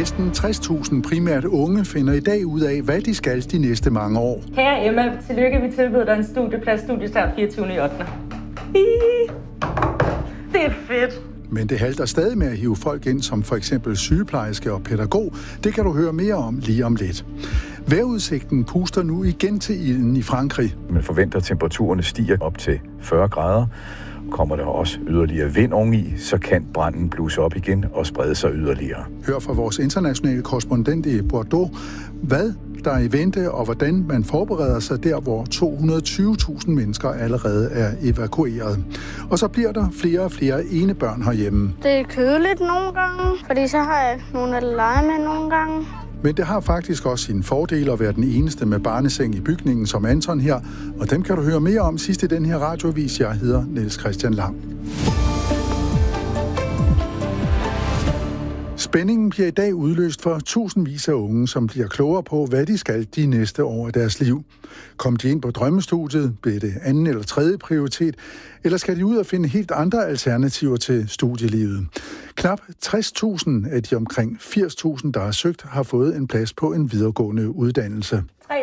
Næsten 60.000 primært unge finder i dag ud af, hvad de skal de næste mange år. Kære Emma, tillykke, vi tilbyder dig en studiestart 24.8. Det er fedt. Men det halter stadig med at hive folk ind, som for eksempel sygeplejerske og pædagog. Det kan du høre mere om lige om lidt. Vejrudsigten puster nu igen til ilden i Frankrig. Man forventer, at temperaturerne stiger op til 40 grader. Kommer der også yderligere vind oveni, så kan branden blusse op igen og sprede sig yderligere. Hør fra vores internationale korrespondent i Bordeaux, hvad der er i vente, og hvordan man forbereder sig der, hvor 220.000 mennesker allerede er evakueret. Og så bliver der flere og flere enebørn herhjemme. Det er kedeligt nogle gange, fordi så har jeg nogen at lege med nogle gange. Men det har faktisk også sine fordele at være den eneste med barneseng i bygningen som Anton her, og dem kan du høre mere om sidst i den her radioavis. Jeg hedder Niels Christian Lang. Spændingen bliver i dag udløst for tusindvis af unge, som bliver klogere på, hvad de skal de næste år af deres liv. Kom de ind på drømmestudiet, bliver det anden eller tredje prioritet, eller skal de ud og finde helt andre alternativer til studielivet? Knap 60.000 af de omkring 80.000, der har søgt, har fået en plads på en videregående uddannelse.